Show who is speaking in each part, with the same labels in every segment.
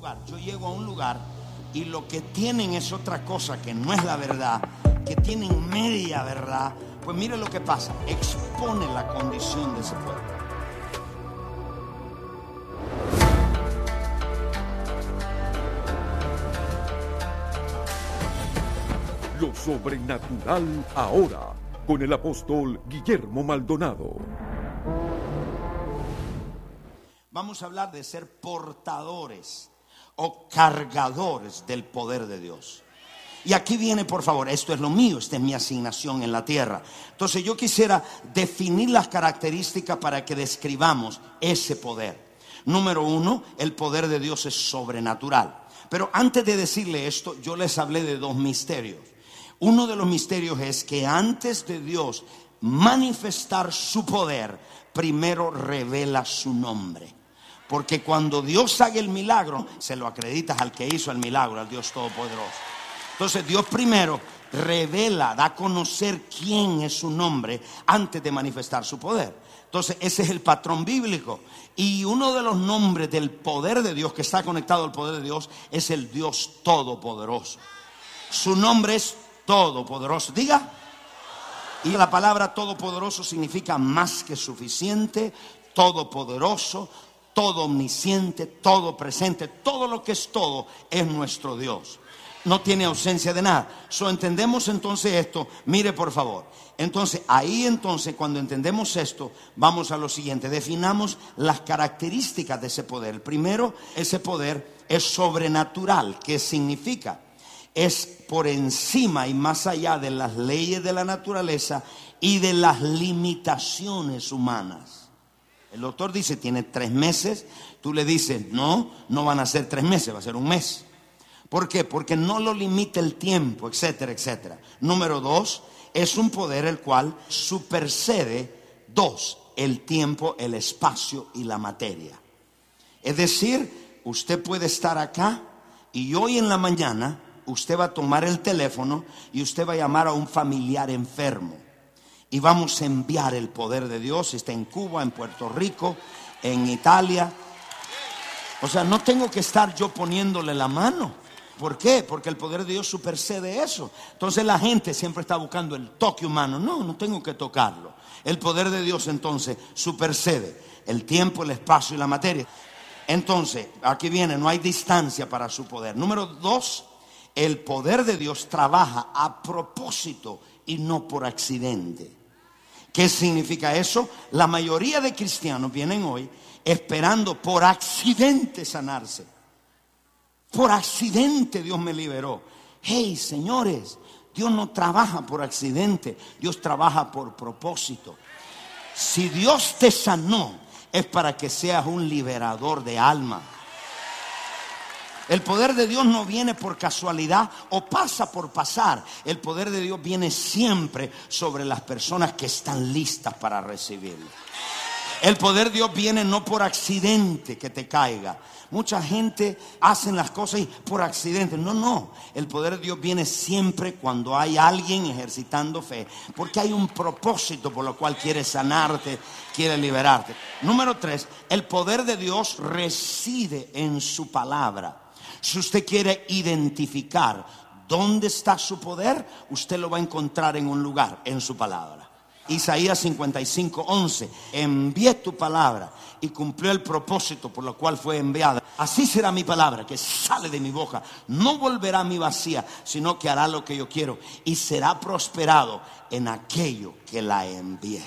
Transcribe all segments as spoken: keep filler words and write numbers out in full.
Speaker 1: lugar. Yo llego a un lugar y lo que tienen es otra cosa que no es la verdad, que tienen media verdad. Pues mire lo que pasa, expone la condición de ese pueblo.
Speaker 2: Lo sobrenatural ahora, con el apóstol Guillermo Maldonado.
Speaker 1: Vamos a hablar de ser portadores o cargadores del poder de Dios. Y aquí viene, por favor, esto es lo mío, esta es mi asignación en la tierra. Entonces yo quisiera definir las características para que describamos ese poder. Número uno, el poder de Dios es sobrenatural. Pero antes de decirle esto, yo les hablé de dos misterios. Uno de los misterios es que antes de Dios manifestar su poder, primero revela su nombre. Porque cuando Dios haga el milagro, se lo acreditas al que hizo el milagro, al Dios Todopoderoso. Entonces Dios primero revela, da a conocer quién es su nombre antes de manifestar su poder. Entonces ese es el patrón bíblico. Y uno de los nombres del poder de Dios, que está conectado al poder de Dios, es el Dios Todopoderoso. Su nombre es Todopoderoso. Diga. Y la palabra todopoderoso significa más que suficiente, todopoderoso, todo omnisciente, todo presente. Todo lo que es todo es nuestro Dios. No tiene ausencia de nada. So, entendemos entonces esto. Mire, por favor. Entonces, ahí entonces, cuando entendemos esto, vamos a lo siguiente. Definamos las características de ese poder. Primero, ese poder es sobrenatural. ¿Qué significa? Es por encima y más allá de las leyes de la naturaleza y de las limitaciones humanas. El doctor dice, tiene tres meses. Tú le dices, no, no van a ser tres meses, va a ser un mes. ¿Por qué? Porque no lo limita el tiempo, etcétera, etcétera. Número dos, es un poder el cual supersede, dos, el tiempo, el espacio y la materia. Es decir, usted puede estar acá y hoy en la mañana usted va a tomar el teléfono y usted va a llamar a un familiar enfermo. Y vamos a enviar el poder de Dios. Está en Cuba, en Puerto Rico, en Italia. O sea, no tengo que estar yo poniéndole la mano. ¿Por qué? Porque el poder de Dios supersede eso. Entonces la gente siempre está buscando el toque humano. No, no tengo que tocarlo. El poder de Dios entonces supersede el tiempo, el espacio y la materia. Entonces, aquí viene, no hay distancia para su poder. Número dos, el poder de Dios trabaja a propósito y no por accidente. ¿Qué significa eso? La mayoría de cristianos vienen hoy esperando por accidente sanarse. Por accidente Dios me liberó. Hey, señores, Dios no trabaja por accidente, Dios trabaja por propósito. Si Dios te sanó, es para que seas un liberador de alma. El poder de Dios no viene por casualidad o pasa por pasar. El poder de Dios viene siempre sobre las personas que están listas para recibirlo. El poder de Dios viene no por accidente que te caiga. Mucha gente hace las cosas por accidente. No, no. El poder de Dios viene siempre cuando hay alguien ejercitando fe. Porque hay un propósito por lo cual quiere sanarte, quiere liberarte. Número tres, el poder de Dios reside en su palabra. Si usted quiere identificar dónde está su poder, usted lo va a encontrar en un lugar, en su palabra. Isaías cincuenta y cinco, once. Envié tu palabra y cumplió el propósito por lo cual fue enviada. Así será mi palabra que sale de mi boca. No volverá a mí vacía, sino que hará lo que yo quiero y será prosperado en aquello que la envié.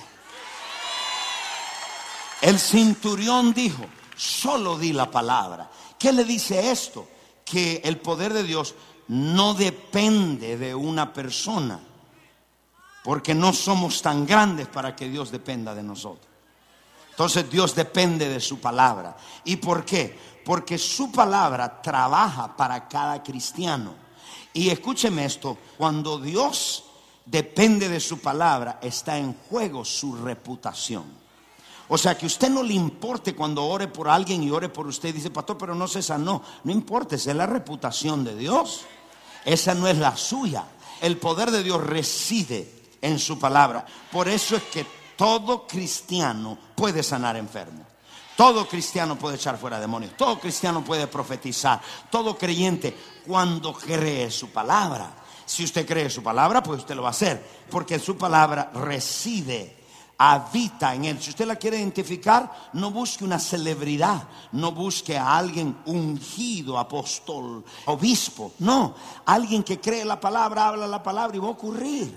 Speaker 1: El centurión dijo, solo di la palabra. ¿Qué le dice esto? Que el poder de Dios no depende de una persona. Porque no somos tan grandes para que Dios dependa de nosotros. Entonces Dios depende de su palabra. ¿Y por qué? Porque su palabra trabaja para cada cristiano. Y escúcheme esto, cuando Dios depende de su palabra, está en juego su reputación. O sea, que a usted no le importe cuando ore por alguien y ore por usted. Dice, pastor, pero no se sanó. No importa, esa es la reputación de Dios. Esa no es la suya. El poder de Dios reside en su palabra. Por eso es que todo cristiano puede sanar enfermo. Todo cristiano puede echar fuera demonios. Todo cristiano puede profetizar. Todo creyente, cuando cree su palabra. Si usted cree su palabra, pues usted lo va a hacer. Porque su palabra reside, habita en él. Si usted la quiere identificar, no busque una celebridad. No busque a alguien ungido, apóstol, obispo. No, alguien que cree la palabra, habla la palabra y va a ocurrir.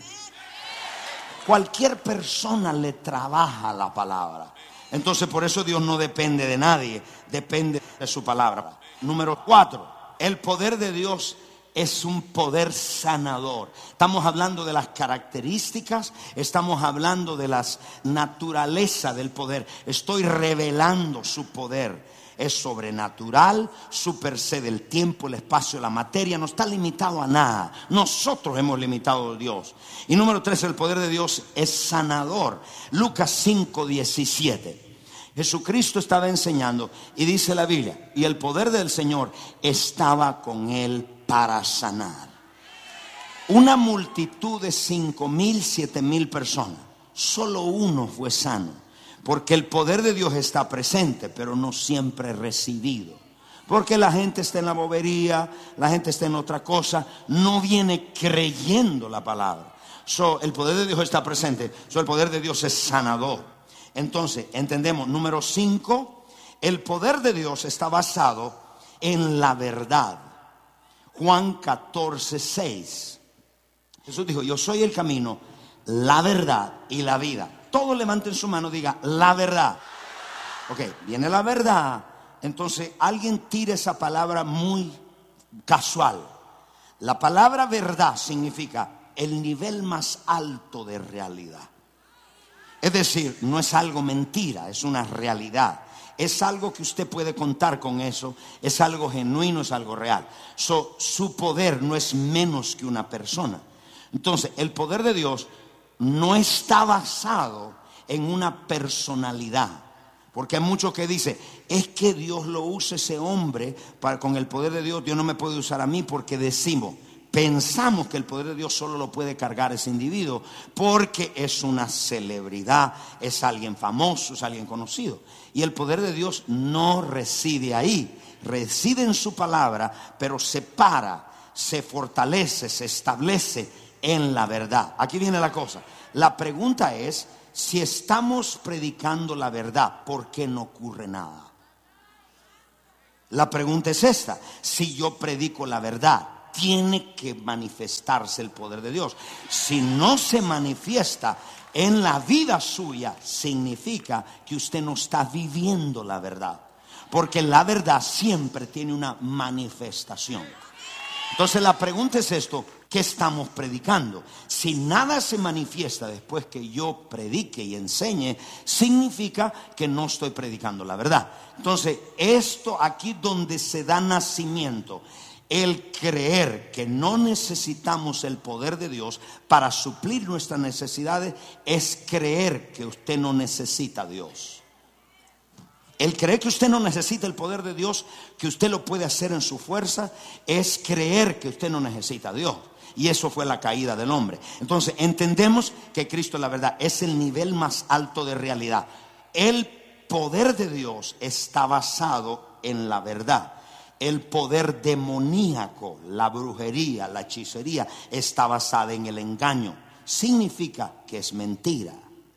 Speaker 1: Cualquier persona le trabaja la palabra. Entonces por eso Dios no depende de nadie, depende de su palabra. Número cuatro, el poder de Dios es un poder sanador. Estamos hablando de las características, estamos hablando de la naturaleza del poder. Estoy revelando su poder. Es sobrenatural, supersede el tiempo, el espacio, la materia, no está limitado a nada. Nosotros hemos limitado a Dios. Y número tres, el poder de Dios es sanador. Lucas cinco diecisiete. Jesucristo estaba enseñando y dice la Biblia, y el poder del Señor estaba con él para sanar. Una multitud de cinco mil, siete mil personas, solo uno fue sano. Porque el poder de Dios está presente, pero no siempre recibido. Porque la gente está en la bobería, la gente está en otra cosa, no viene creyendo la palabra. So, el poder de Dios está presente, so, el poder de Dios es sanador. Entonces, entendemos, número cinco, el poder de Dios está basado en la verdad. Juan catorce seis. Jesús dijo, yo soy el camino, la verdad y la vida. Todos levanten su mano, diga la verdad. Ok, viene la verdad. Entonces alguien tira esa palabra muy casual. La palabra verdad significa el nivel más alto de realidad. Es decir, no es algo mentira, es una realidad. Es algo que usted puede contar con eso. Es algo genuino, es algo real. So, su poder no es menos que una persona. Entonces, el poder de Dios no está basado en una personalidad. Porque hay muchos que dicen, es que Dios lo usa ese hombre para, con el poder de Dios, Dios no me puede usar a mí porque decimos, pensamos que el poder de Dios solo lo puede cargar ese individuo porque es una celebridad, es alguien famoso, es alguien conocido. Y el poder de Dios no reside ahí, reside en su palabra, pero se para, se fortalece, se establece en la verdad. Aquí viene la cosa. La pregunta es, si estamos predicando la verdad, ¿por qué no ocurre nada? La pregunta es esta. Si yo predico la verdad, tiene que manifestarse el poder de Dios. Si no se manifiesta en la vida suya, significa que usted no está viviendo la verdad. Porque la verdad siempre tiene una manifestación. Entonces la pregunta es esto, ¿qué estamos predicando? Si nada se manifiesta después que yo predique y enseñe, significa que no estoy predicando la verdad. Entonces, esto aquí donde se da nacimiento, el creer que no necesitamos el poder de Dios para suplir nuestras necesidades, es creer que usted no necesita a Dios. El creer que usted no necesita el poder de Dios, que usted lo puede hacer en su fuerza, es creer que usted no necesita a Dios. Y eso fue la caída del hombre. Entonces entendemos que Cristo, la verdad, es el nivel más alto de realidad. El poder de Dios está basado en la verdad. El poder demoníaco, la brujería, la hechicería, está basada en el engaño. Significa que es mentira.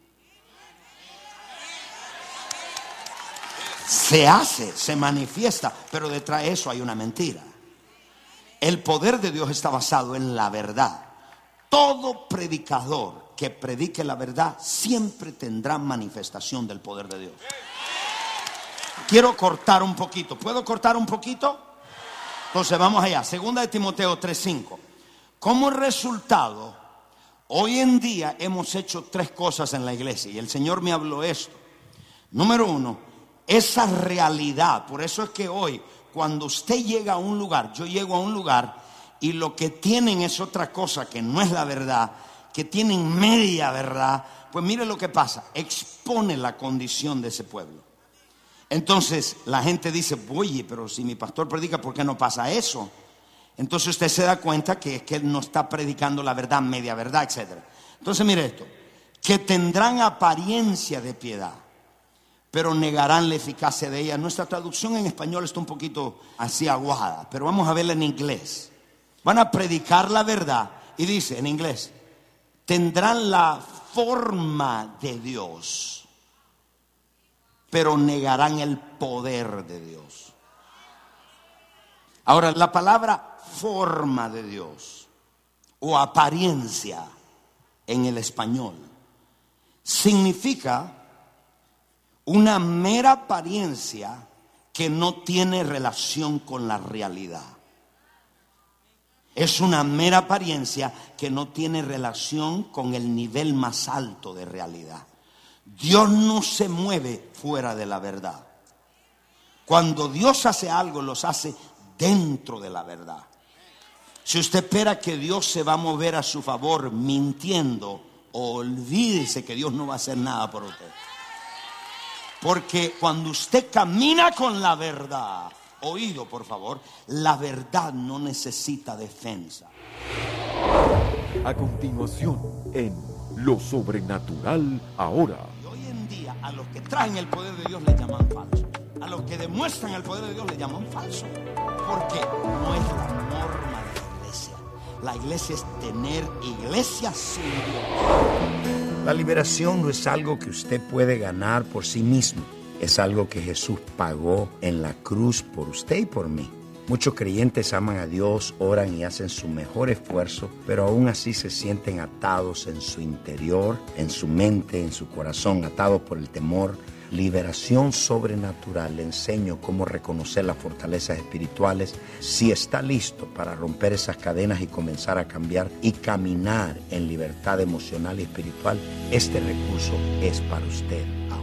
Speaker 1: Se hace, se manifiesta, pero detrás de eso hay una mentira. El poder de Dios está basado en la verdad. Todo predicador que predique la verdad siempre tendrá manifestación del poder de Dios. Quiero cortar un poquito. ¿Puedo cortar un poquito? Entonces vamos allá. Segunda de Timoteo tres cinco. Como resultado, hoy en día hemos hecho tres cosas en la iglesia y el Señor me habló esto. Número uno, esa realidad. Por eso es que hoy, cuando usted llega a un lugar, yo llego a un lugar y lo que tienen es otra cosa que no es la verdad, que tienen media verdad, pues mire lo que pasa, expone la condición de ese pueblo. Entonces la gente dice, oye, pero si mi pastor predica, ¿por qué no pasa eso? Entonces usted se da cuenta que es que él no está predicando la verdad, media verdad, etcétera. Entonces mire esto, que tendrán apariencia de piedad, pero negarán la eficacia de ella. Nuestra traducción en español está un poquito así aguada, pero vamos a verla en inglés. Van a predicar la verdad y dice en inglés: tendrán la forma de Dios, pero negarán el poder de Dios. Ahora, la palabra forma de Dios o apariencia en el español significa una mera apariencia que no tiene relación con la realidad. Es una mera apariencia que no tiene relación con el nivel más alto de realidad. Dios no se mueve fuera de la verdad. Cuando Dios hace algo, los hace dentro de la verdad. Si usted espera que Dios se va a mover a su favor mintiendo, olvídese que Dios no va a hacer nada por usted. Porque cuando usted camina con la verdad, oído por favor, la verdad no necesita defensa.
Speaker 2: A continuación, en Lo Sobrenatural Ahora.
Speaker 1: Y hoy en día a los que traen el poder de Dios les llaman falso. A los que demuestran el poder de Dios les llaman falso. Porque no es la norma de la iglesia. La iglesia es tener iglesia sin Dios. La liberación no es algo que usted puede ganar por sí mismo. Es algo que Jesús pagó en la cruz por usted y por mí. Muchos creyentes aman a Dios, oran y hacen su mejor esfuerzo, pero aún así se sienten atados en su interior, en su mente, en su corazón, atados por el temor. Liberación sobrenatural. Le enseño cómo reconocer las fortalezas espirituales. Si está listo para romper esas cadenas y comenzar a cambiar y caminar en libertad emocional y espiritual, este recurso es para usted ahora.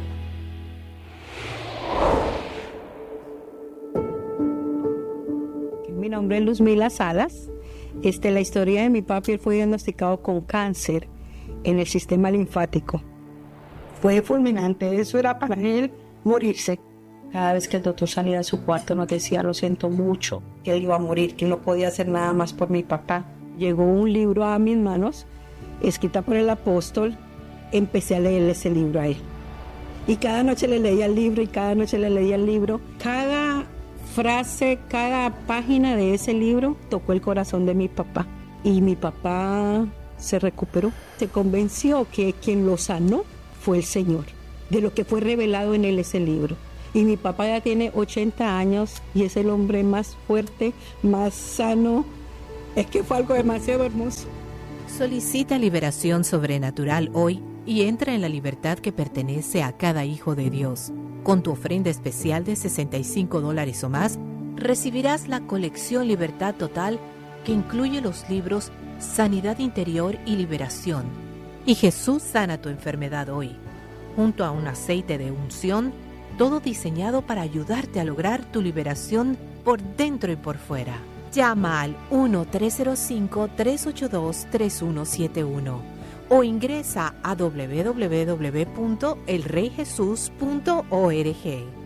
Speaker 3: Mi nombre es Luzmila Salas. Este, la historia de mi papi, él fue diagnosticado con cáncer en el sistema linfático. Fue fulminante, eso era para él morirse. Cada vez que el doctor salía de su cuarto nos decía: lo siento mucho, que él iba a morir, que no podía hacer nada más por mi papá. Llegó un libro a mis manos, escrita por el apóstol. Empecé a leer ese libro a él. Y cada noche le leía el libro y cada noche le leía el libro. Cada frase, cada página de ese libro tocó el corazón de mi papá. Y mi papá se recuperó. Se convenció que quien lo sanó fue el Señor, de lo que fue revelado en él ese libro. Y mi papá ya tiene ochenta años y es el hombre más fuerte, más sano. Es que fue algo demasiado hermoso.
Speaker 4: Solicita liberación sobrenatural hoy y entra en la libertad que pertenece a cada hijo de Dios. Con tu ofrenda especial de sesenta y cinco dólares o más, recibirás la colección Libertad Total, que incluye los libros Sanidad Interior y Liberación y Jesús sana tu enfermedad hoy, junto a un aceite de unción, todo diseñado para ayudarte a lograr tu liberación por dentro y por fuera. Llama al uno tres cero cinco, tres ocho dos, tres uno siete uno o ingresa a doble u doble u doble u punto el rey jesús punto org.